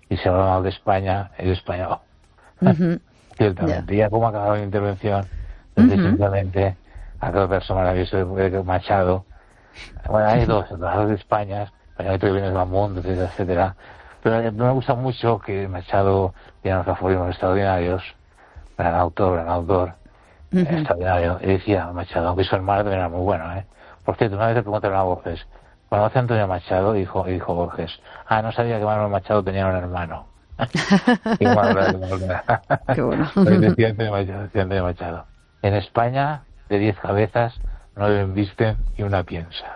y se habla mal de España, el español. Ciertamente. Ya como ha acabado la intervención, simplemente a todo verso maravilloso de Machado. Bueno, hay dos de España, España que viene del mundo, etcétera, etcétera. Pero me gusta mucho que Machado tiene unos aforismos extraordinarios, gran autor, extraordinario. Y decía Machado, aunque su hermano también era muy bueno, ¿eh? Por cierto, una vez le preguntaron a Borges, cuando hace Antonio Machado, dijo Borges, no sabía que Manuel Machado tenía un hermano. Qué bueno. Decía Antonio Machado. En España, de 10 cabezas, 9 embisten y una piensa.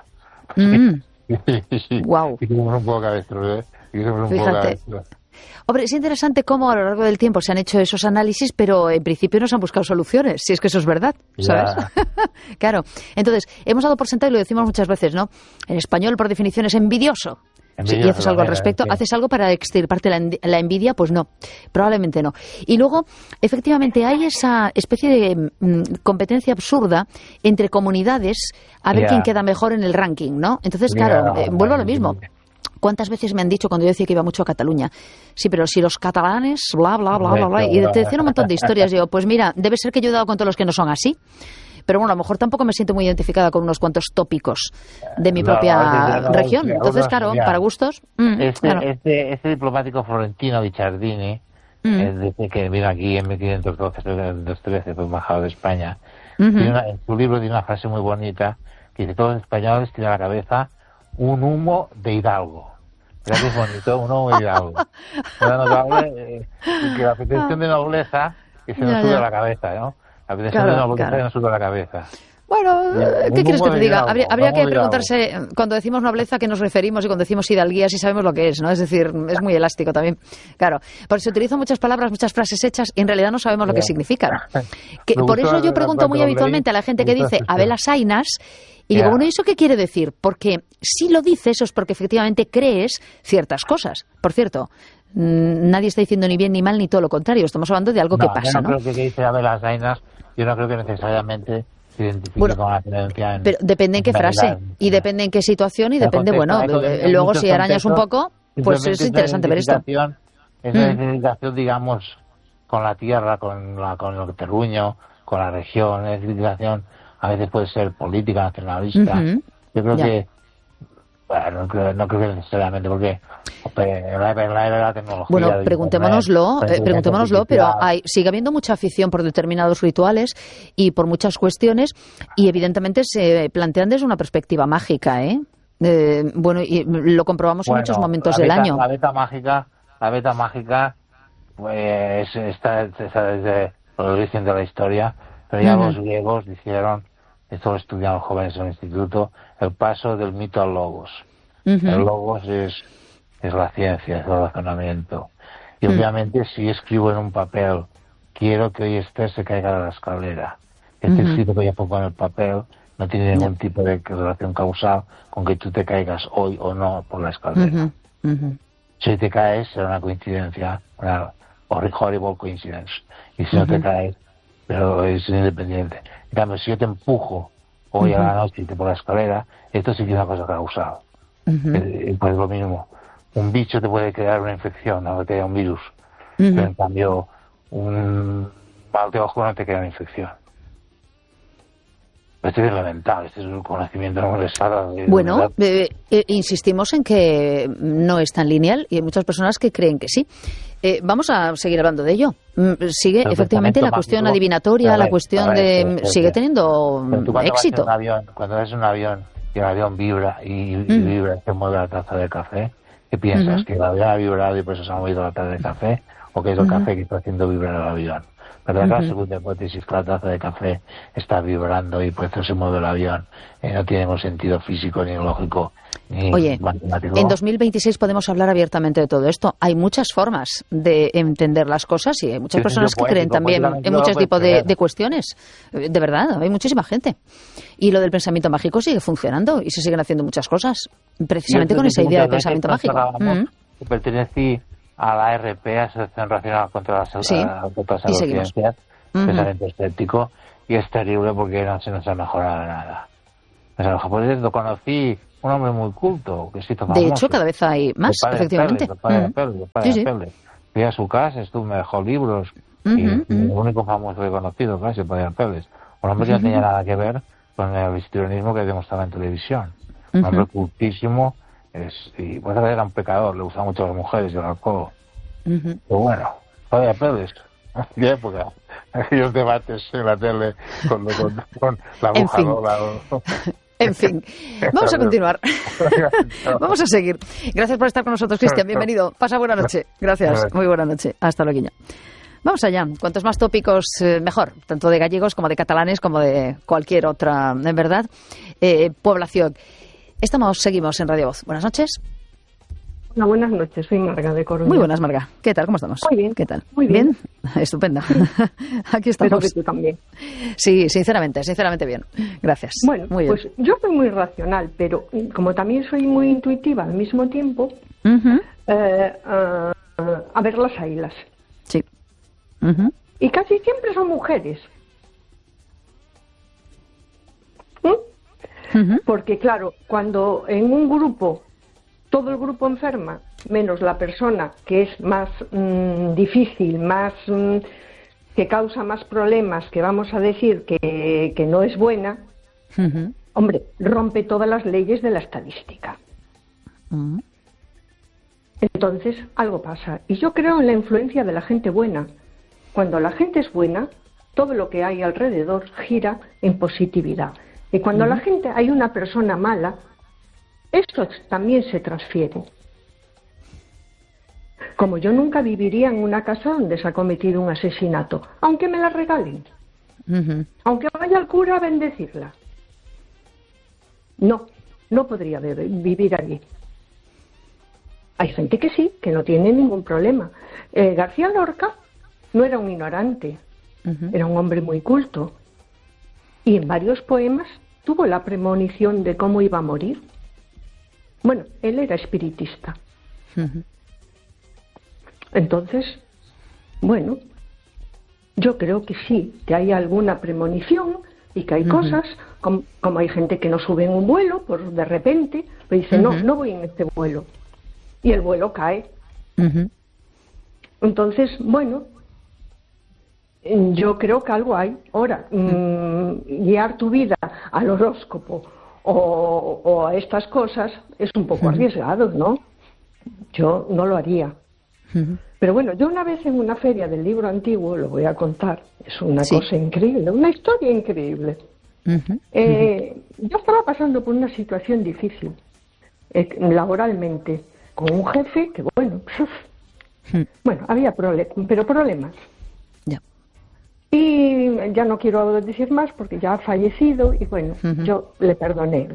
Wow. Y como un poco cabestro, ¿eh? Fíjate. Hombre, es interesante cómo a lo largo del tiempo se han hecho esos análisis, pero en principio no se han buscado soluciones, si es que eso es verdad, ¿sabes? Claro. Entonces, hemos dado por sentado, y lo decimos muchas veces, ¿no? En español, por definición, es envidioso. Sí, y haces algo al respecto, ¿haces algo para extirparte la envidia? Pues no, probablemente no. Y luego, efectivamente, hay esa especie de competencia absurda entre comunidades a ver quién queda mejor en el ranking, ¿no? Entonces, claro, vuelvo a lo mismo. ¿Cuántas veces me han dicho cuando yo decía que iba mucho a Cataluña? Sí, pero si los catalanes, bla, bla, bla, bla, bla, y te decían un montón de historias. Yo, pues mira, debe ser que yo he dado con todos los que no son así. Pero bueno, a lo mejor tampoco me siento muy identificada con unos cuantos tópicos de mi propia región. Entonces, claro, para gustos. Este diplomático florentino, Guicciardini, desde que vino aquí en 1512, fue embajador de España, en su libro tiene una frase muy bonita que dice: todos los españoles tienen a la cabeza un humo de hidalgo. Mira que es bonito, un humo de hidalgo. Era notable que la pretensión de nobleza que se nos sube a la cabeza, ¿no? La pretensión de nobleza que nos sube a la cabeza. Bueno, ¿qué quieres que te diga? Habría que preguntarse, cuando decimos nobleza, ¿a qué nos referimos? Y cuando decimos hidalguía, si sabemos lo que es, ¿no? Es decir, es muy elástico también. Claro, porque se utilizan muchas palabras, muchas frases hechas, y en realidad no sabemos lo que significan. Por eso yo pregunto muy habitualmente a la gente que dice a velas ainas, y digo, bueno, ¿y eso qué quiere decir? Porque si lo dices, eso es porque efectivamente crees ciertas cosas. Por cierto, nadie está diciendo ni bien ni mal, ni todo lo contrario. Estamos hablando de algo que pasa, ¿no? Yo no creo que dice a velas ainas, yo no creo que necesariamente se identifique con la creencia. Pero depende en qué frase, y depende en qué situación, y depende, luego si arañas un poco, pues es interesante ver esto. Es una identificación, digamos, con la tierra, con el terruño, con la región, es identificación. A veces puede ser política, nacionalista. Yo creo que, bueno, no creo que necesariamente, porque en la era de la tecnología... Bueno, preguntémonoslo, pero sigue habiendo mucha afición por determinados rituales y por muchas cuestiones, y evidentemente se plantean desde una perspectiva mágica, ¿eh? Bueno, y lo comprobamos en muchos momentos del año. La beta mágica, pues está desde el origen de la historia, pero ya los griegos dijeron, esto lo estudian los jóvenes en el instituto, el paso del mito al logos. El logos es la ciencia, es el razonamiento. Y obviamente si escribo en un papel, quiero que hoy Esther se caiga de la escalera. Este escrito que ya pongo en el papel no tiene ningún tipo de relación causal con que tú te caigas hoy o no por la escalera. Si te caes será una coincidencia, una horrible coincidence. Y si no te caes, pero es independiente. En cambio, si yo te empujo hoy a la noche y te por la escalera, esto sí que es una cosa causal. Pues lo mismo. Un bicho te puede crear una infección, no te crea un virus. Pero en cambio, un mal de ojo no te crea una infección. Este es elemental, este es un conocimiento universal. Bueno, insistimos en que no es tan lineal y hay muchas personas que creen que sí. Vamos a seguir hablando de ello. Sigue, efectivamente, la cuestión adivinatoria, la cuestión de... sigue teniendo éxito. Cuando ves un avión y el avión vibra y vibra y se mueve la taza de café, ¿qué piensas? ¿Que el avión ha vibrado y por eso se ha movido la taza de café? ¿O que es el café que está haciendo vibrar el avión? Pero la segunda hipótesis, que la taza de café está vibrando y por eso se mueve el avión, no tiene ningún sentido físico ni lógico ni matemático. En 2026 podemos hablar abiertamente de todo esto. Hay muchas formas de entender las cosas y hay muchas personas que creen también en muchos tipos de cuestiones. De verdad, hay muchísima gente. Y lo del pensamiento mágico sigue funcionando y se siguen haciendo muchas cosas, precisamente con esa idea de pensamiento mágico. Pertenecí a la ARP, Asociación Racional contra las Pseudociencias, pensamiento escéptico, y es terrible porque no se nos ha mejorado nada. Por eso lo conocí un hombre muy culto, que se hizo famoso. De hecho, cada vez hay más, efectivamente. El padre de Pérez. Fui a su casa, me dejó libros, y el único famoso que he conocido, casi, el padre de Pérez. Un hombre que no tenía nada que ver con el histrionismo que demostraba en televisión. Un hombre cultísimo, y pues era un pecador, le gustaban mucho las mujeres y el alcohol. Pero bueno, padre de Pérez, de época, aquellos debates en la tele con la bujadora. En fin, vamos a continuar. Vamos a seguir. Gracias por estar con nosotros, Cristian. Bienvenido. Pasa buena noche. Gracias. Muy buena noche. Hasta luego. Vamos allá. Cuantos más tópicos, mejor. Tanto de gallegos como de catalanes, como de cualquier otra, en verdad, población. Seguimos en Radio Voz. Buenas noches. Hola, buenas noches. Soy Marga de Coruña. Muy buenas, Marga. ¿Qué tal? ¿Cómo estamos? Muy bien. ¿Qué tal? Muy bien. Estupenda. Aquí estamos. Espero que tú también. Sí, sinceramente bien. Gracias. Bueno, muy bien. Pues yo soy muy racional, pero como también soy muy intuitiva al mismo tiempo, a ver las ailas. Sí. Y casi siempre son mujeres. Porque claro, cuando en un grupo todo el grupo enferma, menos la persona que es más difícil, más que causa más problemas, que vamos a decir que no es buena, hombre, rompe todas las leyes de la estadística. Entonces, algo pasa. Y yo creo en la influencia de la gente buena. Cuando la gente es buena, todo lo que hay alrededor gira en positividad. Y cuando la gente hay una persona mala, esto también se transfiere. Como yo nunca viviría en una casa donde se ha cometido un asesinato, aunque me la regalen, aunque vaya al cura a bendecirla. No podría vivir allí. Hay gente que sí, que no tiene ningún problema. García Lorca no era un ignorante, era un hombre muy culto. Y en varios poemas tuvo la premonición de cómo iba a morir. Bueno, él era espiritista. Entonces, bueno, yo creo que sí, que hay alguna premonición y que hay cosas, como hay gente que no sube en un vuelo, por de repente, pues dice, no voy en este vuelo. Y el vuelo cae. Entonces, bueno, yo creo que algo hay. Ahora, guiar tu vida al horóscopo o a estas cosas es un poco arriesgado, ¿no? Yo no lo haría. Pero bueno, yo una vez en una feria del libro antiguo, lo voy a contar, es una cosa increíble, una historia increíble. Yo estaba pasando por una situación difícil, laboralmente, con un jefe que, bueno, había problemas. Y ya no quiero decir más porque ya ha fallecido y bueno, yo le perdoné.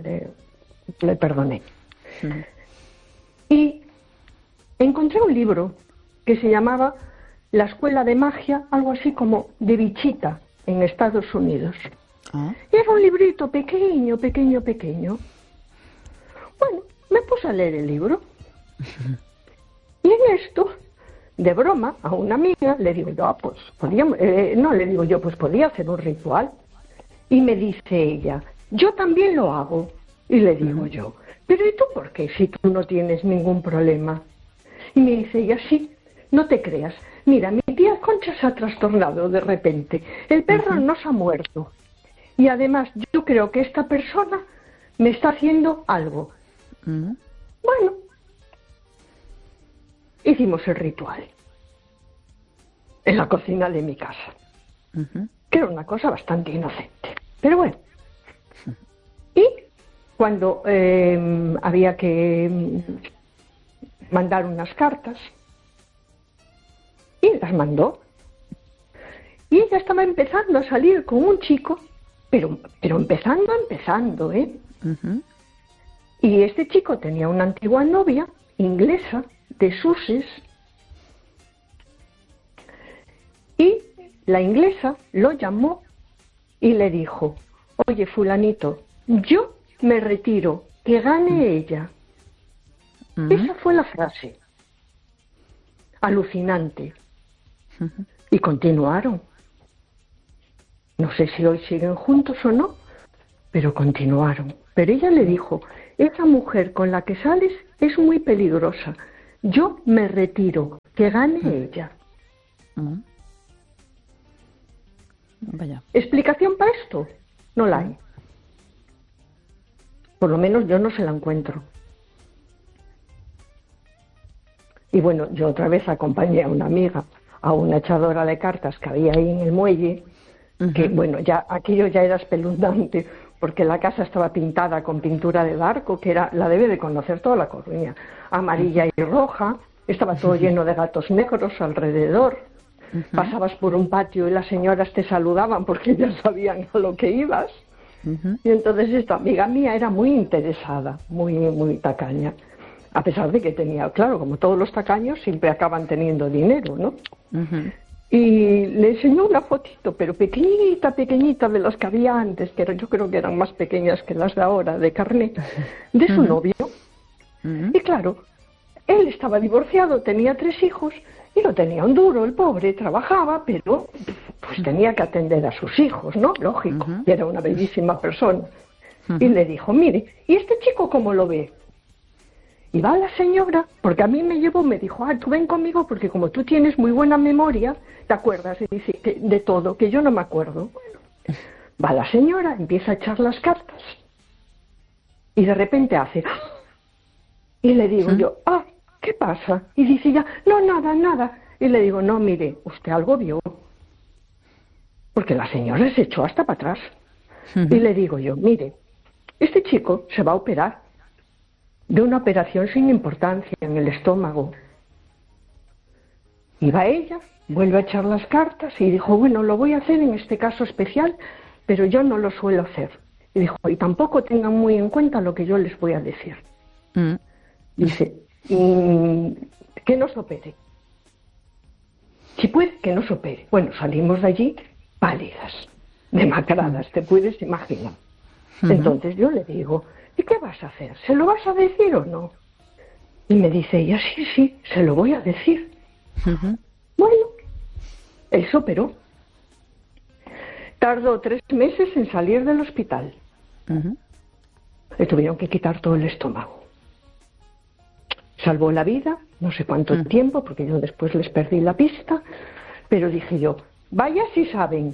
Y encontré un libro que se llamaba La Escuela de Magia, algo así como de Bichita en Estados Unidos. Y era un librito pequeño. Bueno, me puse a leer el libro. Y en esto, de broma, a una amiga le digo yo, podía hacer un ritual. Y me dice ella, yo también lo hago. Y le digo yo, pero ¿y tú por qué si tú no tienes ningún problema? Y me dice ella, sí, no te creas. Mira, mi tía Concha se ha trastornado de repente. El perro no se ha muerto. Y además yo creo que esta persona me está haciendo algo. Bueno, hicimos el ritual en la cocina de mi casa, que era una cosa bastante inocente, pero bueno. Y cuando había que mandar unas cartas, y las mandó, y ella estaba empezando a salir con un chico, pero empezando, y este chico tenía una antigua novia inglesa de Sussex. Y la inglesa lo llamó y le dijo, oye, fulanito, yo me retiro, que gane ella. Esa fue la frase. Alucinante. Y continuaron. No sé si hoy siguen juntos o no, pero continuaron. Pero ella le dijo, esa mujer con la que sales es muy peligrosa, yo me retiro, que gane ella. Vaya. ¿Explicación para esto? No la hay. Por lo menos yo no se la encuentro. Y bueno, yo otra vez acompañé a una amiga a una echadora de cartas que había ahí en el muelle, que bueno, ya aquello ya era espeluznante, porque la casa estaba pintada con pintura de barco, que era, la debe de conocer toda La Coruña, amarilla y roja, estaba todo lleno de gatos negros alrededor, pasabas por un patio y las señoras te saludaban porque ya sabían a lo que ibas, y entonces esta amiga mía era muy interesada, muy tacaña, a pesar de que tenía, claro, como todos los tacaños, siempre acaban teniendo dinero, ¿no? Y le enseñó una fotito, pero pequeñita, de las que había antes, que yo creo que eran más pequeñas que las de ahora, de carné, de su novio. Y claro, él estaba divorciado, tenía 3 hijos, y no tenía un duro, el pobre, trabajaba, pero pues tenía que atender a sus hijos, ¿no? Lógico, y era una bellísima persona. Y le dijo, mire, ¿y este chico cómo lo ve? Y va la señora, porque a mí me dijo, tú ven conmigo porque como tú tienes muy buena memoria, te acuerdas de todo, que yo no me acuerdo. Bueno, va la señora, empieza a echar las cartas y de repente hace, y le digo yo, ¿qué pasa? Y dice ella, no, nada. Y le digo, no, mire, usted algo vio. Porque la señora se echó hasta para atrás. Y le digo yo, mire, este chico se va a operar de una operación sin importancia en el estómago. Y va ella, vuelve a echar las cartas y dijo, bueno, lo voy a hacer en este caso especial, pero yo no lo suelo hacer. Y dijo, y tampoco tengan muy en cuenta lo que yo les voy a decir. Dice, que no se opere. Si puede, que no se opere. Bueno, salimos de allí pálidas, demacradas, te puedes imaginar. Entonces yo le digo, ¿y qué vas a hacer? ¿Se lo vas a decir o no? Y me dice ella, sí, se lo voy a decir. Bueno, él se operó. Tardó 3 meses en salir del hospital. Le tuvieron que quitar todo el estómago. Salvó la vida, no sé cuánto tiempo, porque yo después les perdí la pista, pero dije yo, vaya si saben.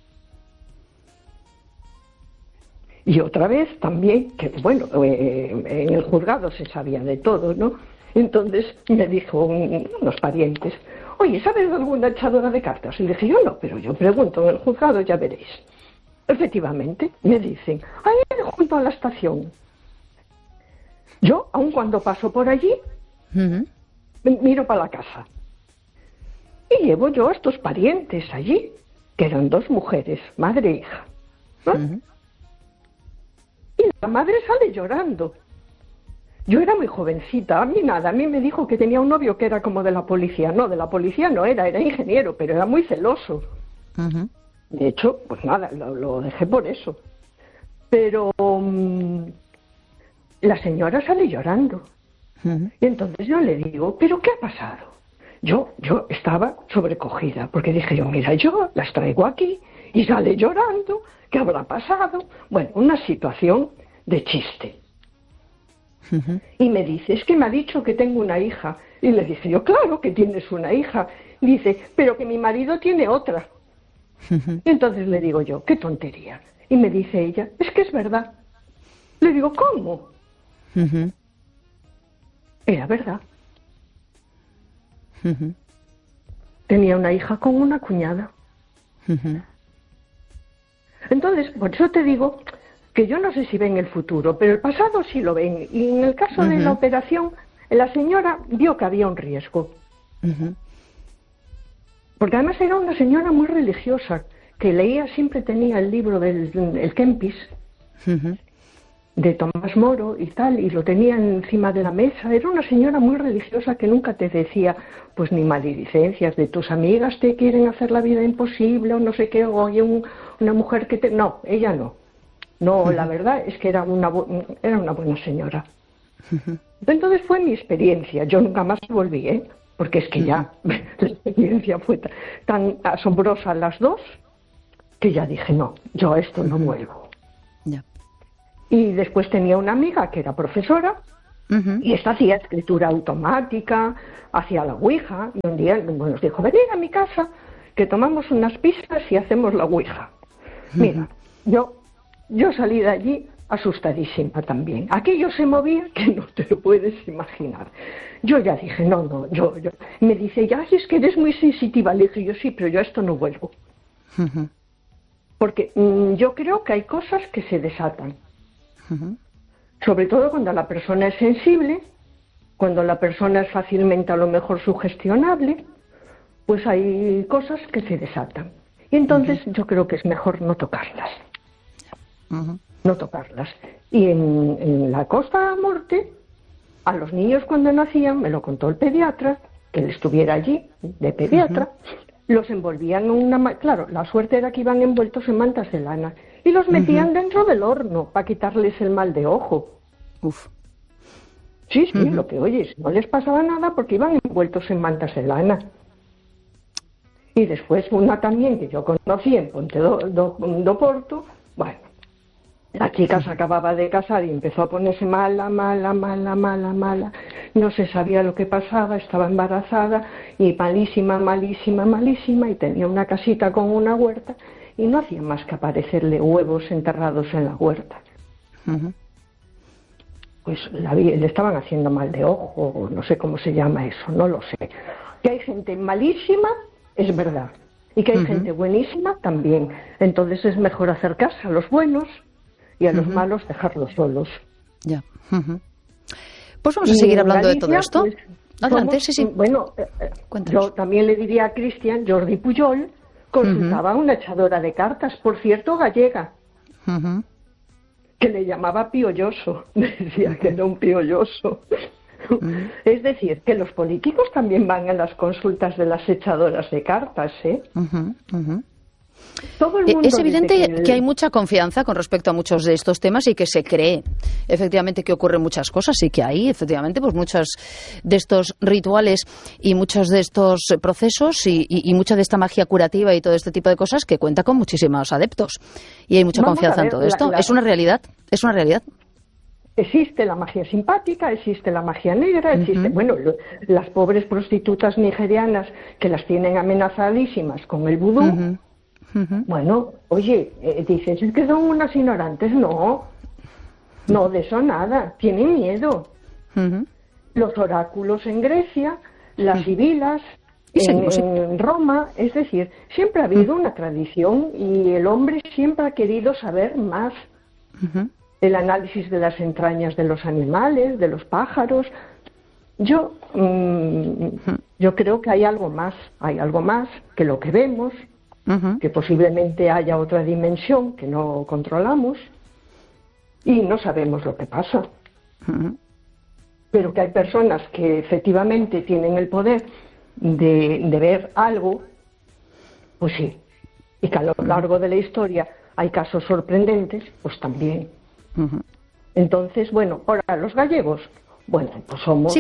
Y otra vez también, que bueno, en el juzgado se sabía de todo, ¿no? Entonces me dijo unos parientes, oye, ¿sabes de alguna echadora de cartas? Y le dije, yo no, pero yo pregunto en el juzgado, ya veréis. Efectivamente, me dicen, ahí junto a la estación. Yo, aun cuando paso por allí, miro para la casa. Y llevo yo a estos parientes allí, que eran 2 mujeres, madre e hija, ¿no? Y la madre sale llorando. Yo era muy jovencita, a mí me dijo que tenía un novio que era como de la policía. No, de la policía no era ingeniero, pero era muy celoso. De hecho, pues nada, lo dejé por eso. Pero la señora sale llorando. Y entonces yo le digo, ¿pero qué ha pasado? Yo estaba sobrecogida, porque dije yo, mira, yo las traigo aquí y sale llorando, ¿qué habrá pasado? Bueno, una situación de chiste. Y me dice, es que me ha dicho que tengo una hija. Y le dije yo, claro que tienes una hija. Dice, pero que mi marido tiene otra. Y entonces le digo yo, qué tontería. Y me dice ella, es que es verdad. Le digo, ¿cómo? Era verdad. Tenía una hija con una cuñada. Entonces, por eso te digo que yo no sé si ven el futuro, pero el pasado sí lo ven. Y en el caso de la operación, la señora vio que había un riesgo. Porque además era una señora muy religiosa, que leía, siempre tenía el libro del Kempis, de Tomás Moro y tal, y lo tenía encima de la mesa. Era una señora muy religiosa que nunca te decía, pues ni maledicencias de tus amigas te quieren hacer la vida imposible o no sé qué, o oye, una mujer que te... No, ella no. No, la verdad es que era una buena señora. Entonces fue mi experiencia. Yo nunca más volví, ¿eh? Porque es que ya la experiencia fue tan asombrosa las dos que ya dije, no, yo a esto no vuelvo. Ya. Y después tenía una amiga que era profesora, y esta hacía escritura automática, hacía la ouija, y un día nos dijo, venid a mi casa, que tomamos unas pizzas y hacemos la ouija. Mira, yo salí de allí asustadísima también. Aquello se movía que no te lo puedes imaginar. Yo ya dije, no, yo. Me dice, ya, es que eres muy sensitiva. Le dije yo, sí, pero yo a esto no vuelvo. Porque yo creo que hay cosas que se desatan. Sobre todo cuando la persona es sensible, cuando la persona es fácilmente a lo mejor sugestionable, pues hay cosas que se desatan. Y entonces yo creo que es mejor no tocarlas. No tocarlas. Y en la Costa Morte, a los niños cuando nacían, me lo contó el pediatra, que él estuviera allí, de pediatra, los envolvían en una... Claro, la suerte era que iban envueltos en mantas de lana. Y los metían dentro del horno para quitarles el mal de ojo. Uf. Sí, lo que oyes, no les pasaba nada porque iban envueltos en mantas de lana. Y después una también que yo conocí en Ponte do Porto, bueno, la chica se acababa de casar y empezó a ponerse mala, no se sabía lo que pasaba, estaba embarazada y malísima, y tenía una casita con una huerta y no hacía más que aparecerle huevos enterrados en la huerta. Pues le estaban haciendo mal de ojo, no sé cómo se llama eso, no lo sé. Que hay gente malísima, es verdad, y que hay gente buenísima también. Entonces es mejor hacer caso a los buenos y a los malos dejarlos solos. Ya. Pues vamos a seguir hablando de todo esto. Pues, adelante, sí. Bueno, yo también le diría a Cristian, Jordi Pujol consultaba a una echadora de cartas, por cierto, gallega, que le llamaba piolloso, decía que era un piolloso. Es decir, que los políticos también van a las consultas de las echadoras de cartas, ¿eh? Todo el mundo es evidente que hay mucha confianza con respecto a muchos de estos temas y que se cree efectivamente que ocurren muchas cosas y que hay efectivamente pues muchos de estos rituales y muchos de estos procesos y mucha de esta magia curativa y todo este tipo de cosas que cuenta con muchísimos adeptos y hay mucha confianza en todo esto. ¿Es una realidad? ¿Es una realidad? Existe la magia simpática, existe la magia negra, existe... Bueno, las pobres prostitutas nigerianas que las tienen amenazadísimas con el vudú. Bueno, oye, dices, es que son unas ignorantes. No, de eso nada, tienen miedo. Los oráculos en Grecia, las sibilas en Roma, es decir, siempre ha habido una tradición y el hombre siempre ha querido saber más. El análisis de las entrañas de los animales, de los pájaros. Yo creo que hay algo más que lo que vemos. Que posiblemente haya otra dimensión que no controlamos y no sabemos lo que pasa. Pero que hay personas que efectivamente tienen el poder de ver algo, pues sí. Y que a lo largo de la historia hay casos sorprendentes, pues también. Entonces, bueno, ahora los gallegos, bueno, pues somos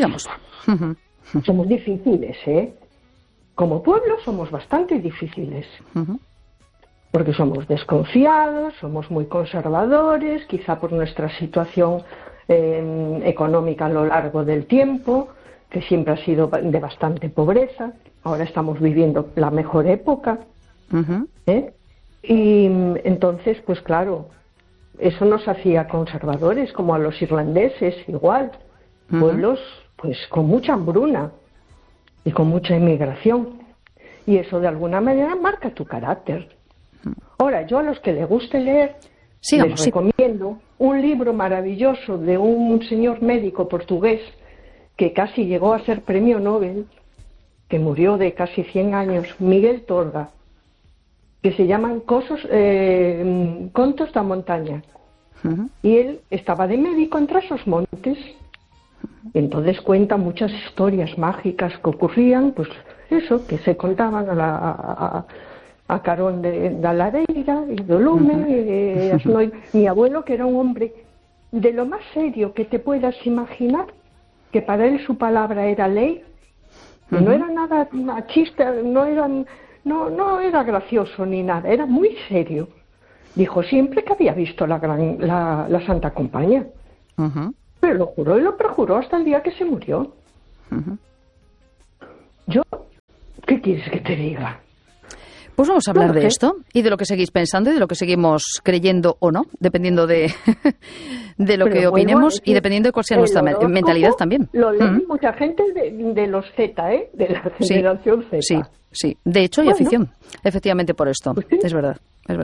difíciles, ¿eh? Como pueblo somos bastante difíciles, porque somos desconfiados, somos muy conservadores, quizá por nuestra situación económica a lo largo del tiempo, que siempre ha sido de bastante pobreza. Ahora estamos viviendo la mejor época, y entonces, pues claro, eso nos hacía conservadores, como a los irlandeses igual, pueblos pues con mucha hambruna y con mucha inmigración, y eso de alguna manera marca tu carácter. Ahora, yo a los que les guste leer, les recomiendo un libro maravilloso de un señor médico portugués que casi llegó a ser premio Nobel, que murió de casi 100 años, Miguel Torga, que se llaman Contos da Montaña. Y él estaba de médico entre esos montes. Entonces cuenta muchas historias mágicas que ocurrían, pues eso, que se contaban a carón de la lareira y do lume. Mi abuelo, que era un hombre de lo más serio que te puedas imaginar, que para él su palabra era ley, no era nada chiste, no era gracioso ni nada, era muy serio. Dijo siempre que había visto la Santa Compañía. Pero lo juró y lo perjuró hasta el día que se murió. Yo, ¿qué quieres que te diga? Pues vamos a hablar de esto y de lo que seguís pensando y de lo que seguimos creyendo o no, dependiendo de lo que opinemos y dependiendo de cuál sea nuestra mentalidad también. Lo lee mucha gente de los Z, de la generación Z. Sí. De hecho, hay afición, efectivamente, por esto. Pues sí. Es verdad.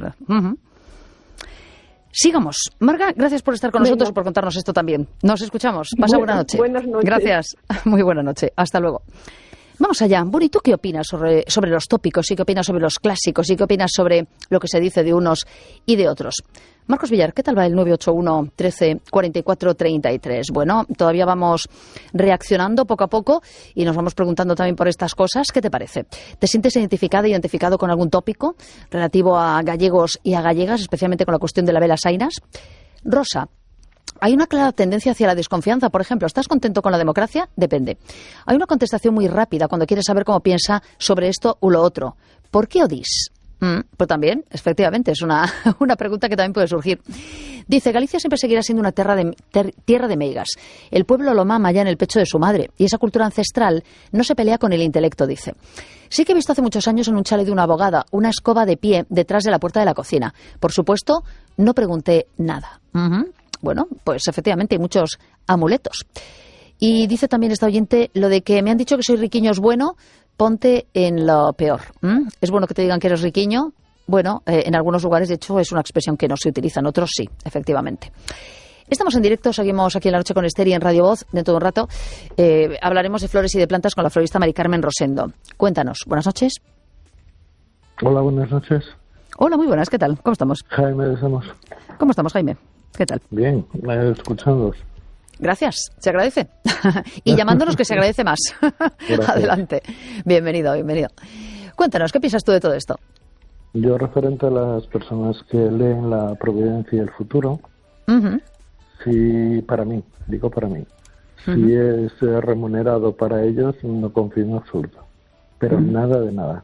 Sigamos. Marga, gracias por estar con nosotros y por contarnos esto también. Nos escuchamos. Pasa buena noche. Buenas noches. Gracias. Muy buena noche. Hasta luego. Vamos allá. Bueno, ¿y tú qué opinas sobre los tópicos? ¿Y qué opinas sobre los clásicos? ¿Y qué opinas sobre lo que se dice de unos y de otros? Marcos Villar, ¿qué tal va el 981 13 44 33? Bueno, todavía vamos reaccionando poco a poco y nos vamos preguntando también por estas cosas. ¿Qué te parece? ¿Te sientes identificado con algún tópico relativo a gallegos y a gallegas, especialmente con la cuestión de la vela Sainas? Rosa, hay una clara tendencia hacia la desconfianza. Por ejemplo, ¿estás contento con la democracia? Depende. Hay una contestación muy rápida cuando quieres saber cómo piensa sobre esto u lo otro. ¿Por qué odís? Pues también, efectivamente, es una pregunta que también puede surgir. Dice, Galicia siempre seguirá siendo una tierra de meigas. El pueblo lo mama ya en el pecho de su madre y esa cultura ancestral no se pelea con el intelecto, dice. Sí que he visto hace muchos años en un chalet de una abogada una escoba de pie detrás de la puerta de la cocina. Por supuesto, no pregunté nada. Bueno, pues efectivamente hay muchos amuletos. Y dice también esta oyente lo de que me han dicho que soy riquiño es bueno, ponte en lo peor. ¿Es bueno que te digan que eres riquiño? Bueno, en algunos lugares, de hecho, es una expresión que no se utiliza, en otros sí, efectivamente. Estamos en directo, seguimos aquí en La Noche con Esther y en Radio Voz. Dentro de un rato hablaremos de flores y de plantas con la florista Mari Carmen Rosendo. Cuéntanos, buenas noches. Hola, buenas noches. Hola, muy buenas, ¿qué tal? ¿Cómo estamos? Jaime de Samos. ¿Cómo estamos, Jaime? ¿Qué tal? Bien, escuchándoos. Gracias, se agradece. Y llamándonos que se agradece más. Adelante. Bienvenido. Cuéntanos, ¿qué piensas tú de todo esto? Yo, referente a las personas que leen la providencia y el futuro, sí, para mí, si es remunerado para ellos, no confío en absoluto. Pero nada de nada.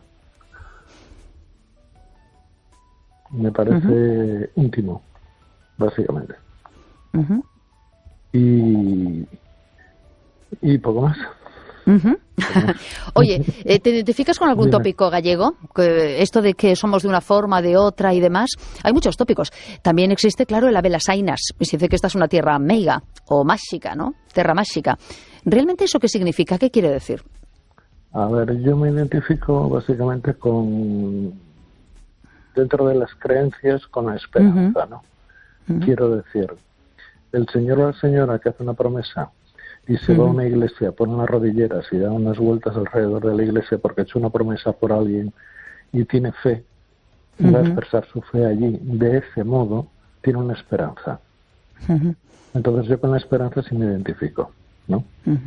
Me parece íntimo, básicamente. Y poco más. Oye, ¿te identificas con algún tópico gallego? Esto de que somos de una forma, de otra y demás. Hay muchos tópicos. También existe, claro, el Abel Sainas. Y se dice que esta es una tierra meiga o máxica, ¿no? Terra máxica. ¿Realmente eso qué significa? ¿Qué quiere decir? A ver, yo me identifico básicamente dentro de las creencias, con la esperanza, ¿no? Quiero decir, el señor o la señora que hace una promesa y se va a una iglesia, pone unas rodilleras y da unas vueltas alrededor de la iglesia porque ha hecho una promesa por alguien y tiene fe, y va a expresar su fe allí, de ese modo, tiene una esperanza. Entonces yo con la esperanza sí me identifico, ¿no?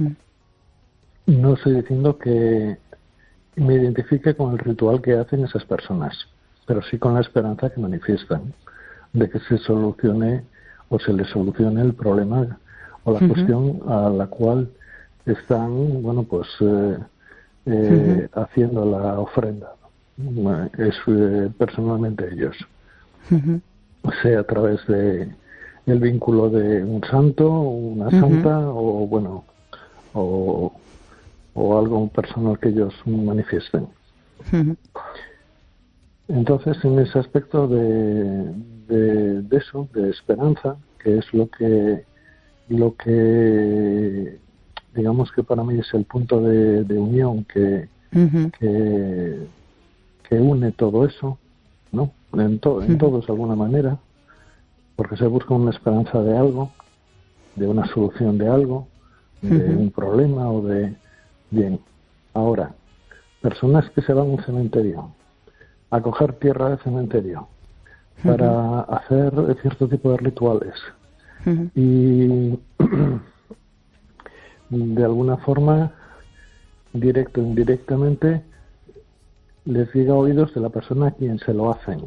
No estoy diciendo que me identifique con el ritual que hacen esas personas, pero sí con la esperanza que manifiestan de que se solucione o se les solucione el problema o la cuestión a la cual están, bueno, pues haciendo la ofrenda. Es personalmente ellos. Sea a través de el vínculo de un santo, una santa, o bueno, o algo personal que ellos manifiesten. Entonces, en ese aspecto de eso, de esperanza, que es lo que digamos que para mí es el punto de unión que une todo eso, ¿no? En todos de alguna manera, porque se busca una esperanza de algo, de una solución de algo, de un problema o de... Bien, ahora, personas que se van a un cementerio a coger tierra de cementerio para hacer cierto tipo de rituales y de alguna forma, directo o indirectamente, les llega a oídos de la persona a quien se lo hacen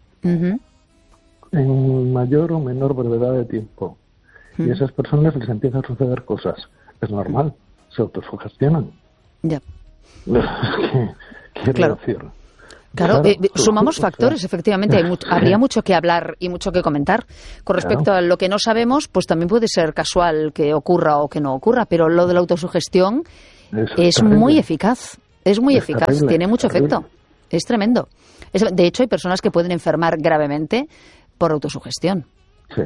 en mayor o menor brevedad de tiempo, y a esas personas les empiezan a suceder cosas. Es normal, se autosugestionan. Ya. Quiero decir, Claro, sumamos factores, efectivamente. Habría mucho que hablar y mucho que comentar. Con respecto a lo que no sabemos, pues también puede ser casual que ocurra o que no ocurra, pero lo de la autosugestión es muy eficaz. Es muy eficaz, terrible, tiene mucho efecto. Es tremendo. De hecho, hay personas que pueden enfermar gravemente por autosugestión. Sí.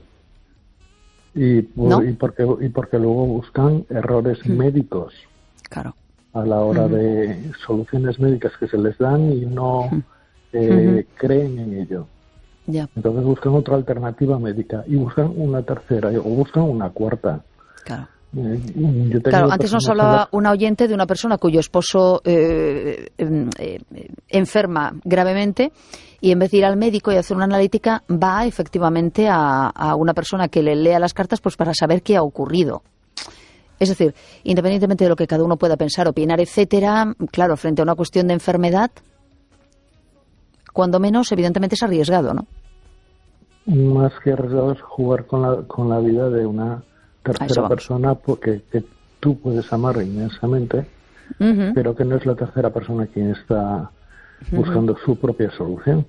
Y porque luego buscan errores médicos. Claro. A la hora de soluciones médicas que se les dan y no creen en ello. Ya. Entonces buscan otra alternativa médica y buscan una tercera o buscan una cuarta. Claro. Claro, antes nos hablaba una oyente de una persona cuyo esposo enferma gravemente y en vez de ir al médico y hacer una analítica va efectivamente a una persona que le lea las cartas pues para saber qué ha ocurrido. Es decir, independientemente de lo que cada uno pueda pensar, opinar, etcétera, claro, frente a una cuestión de enfermedad, cuando menos, evidentemente es arriesgado, ¿no? Más que arriesgado es jugar con la vida de una tercera persona porque que tú puedes amar inmensamente, pero que no es la tercera persona quien está buscando su propia solución.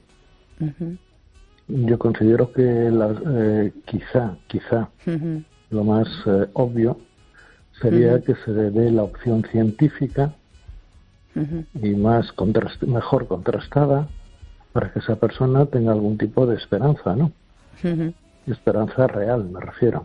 Yo considero que quizá lo más obvio sería que se le dé la opción científica y mejor contrastada para que esa persona tenga algún tipo de esperanza, ¿no? Esperanza real, me refiero.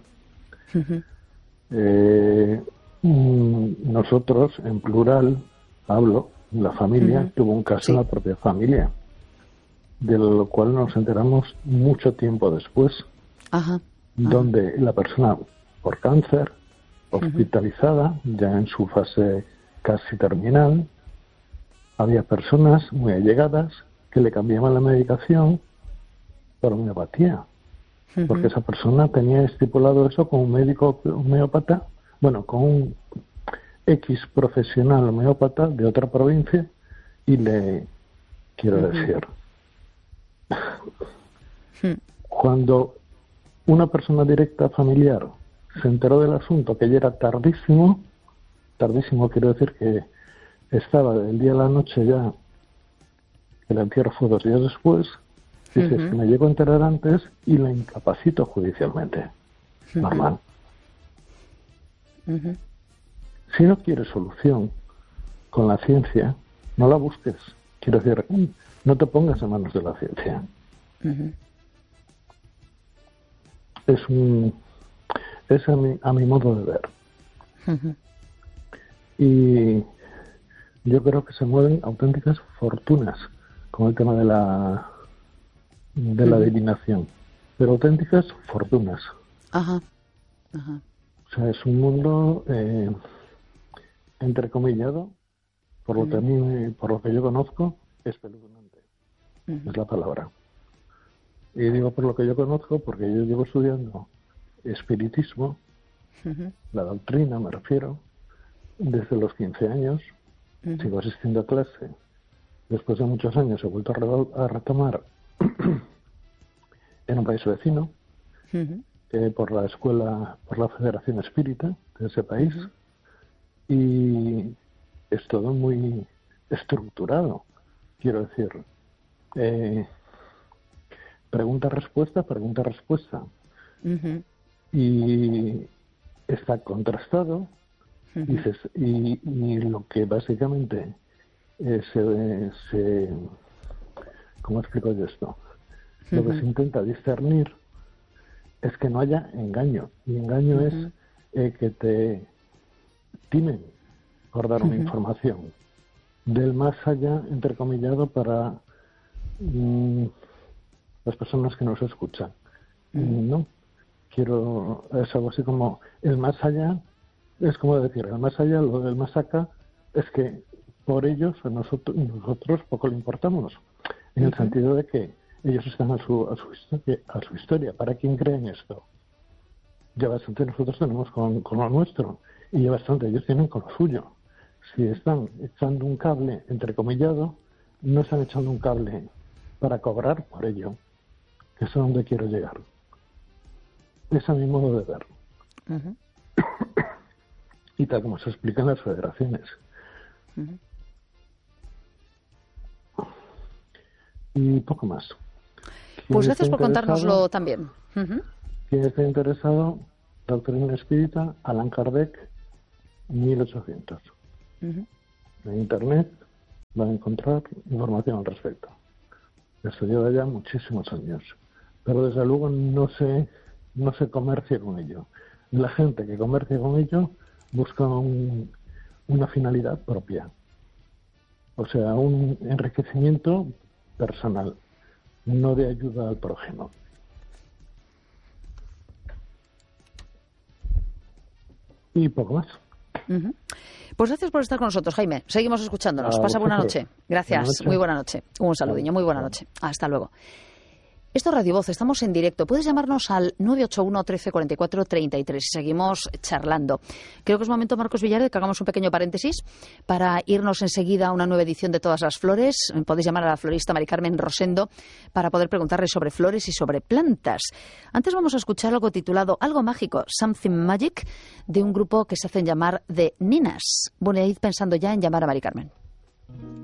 Nosotros, en plural, hablo, la familia tuvo un caso en la propia familia, de lo cual nos enteramos mucho tiempo después, donde la persona por cáncer, hospitalizada, ya en su fase casi terminal, había personas muy allegadas que le cambiaban la medicación por homeopatía, porque esa persona tenía estipulado eso con un médico homeópata, bueno, con un X profesional homeópata de otra provincia, y le quiero decir, cuando una persona directa familiar se enteró del asunto, que ya era tardísimo quiero decir que estaba del día a la noche ya, el entierro fue 2 días después, dice, es que me llego a enterar antes y la incapacito judicialmente. Normal. Si no quieres solución con la ciencia, no la busques. Quiero decir, no te pongas en manos de la ciencia. Es a mi modo de ver. Y yo creo que se mueven auténticas fortunas con el tema de la adivinación, pero auténticas fortunas. O sea, es un mundo entrecomillado, por lo que por lo que yo conozco, espeluznante. Es la palabra. Y digo por lo que yo conozco porque yo llevo estudiando espiritismo, la doctrina me refiero, desde los 15 años, sigo asistiendo a clase. Después de muchos años he vuelto a retomar en un país vecino, por la escuela, por la Federación Espírita de ese país, y es todo muy estructurado. Quiero decir, pregunta-respuesta, y está contrastado. Dices, y lo que básicamente ¿cómo explico yo esto? Lo que se intenta discernir es que no haya engaño, y engaño es que te timen por dar una información del más allá, entrecomillado, para las personas que nos escuchan. ¿No? Es algo así como el más allá. Es como decir, el más allá, lo del más acá, es que por ellos a nosotros poco le importamos, en el sentido de que ellos están a su historia. ¿Para quién creen esto? Ya bastante nosotros tenemos con lo nuestro, y ya bastante ellos tienen con lo suyo. Si están echando un cable entrecomillado, no están echando un cable para cobrar por ello, que es a donde quiero llegar. Es a mi modo de ver. Y tal como se explica en las federaciones. Y poco más. Pues gracias por contárnoslo también. Quien esté interesado, Doctrina Espírita, Allan Kardec, 1800. En Internet van a encontrar información al respecto. Esto lleva ya muchísimos años. Pero desde luego no se comercia con ello. La gente que comercia con ello busca una finalidad propia. O sea, un enriquecimiento personal, no de ayuda al prójimo. Y poco más. Pues gracias por estar con nosotros, Jaime. Seguimos escuchándonos. Pasa buena noche. Gracias. Buena noche. Muy buena noche. Un saludiño. Muy buena noche. Hasta luego. Esto es Radio Voz, estamos en directo. Puedes llamarnos al 981 13 44 33 y seguimos charlando. Creo que es momento, Marcos Villar, de que hagamos un pequeño paréntesis para irnos enseguida a una nueva edición de Todas las Flores. Podéis llamar a la florista Mari Carmen Rosendo para poder preguntarle sobre flores y sobre plantas. Antes vamos a escuchar algo titulado Algo Mágico, Something Magic, de un grupo que se hacen llamar The Ninas. Bueno, id pensando ya en llamar a Mari Carmen.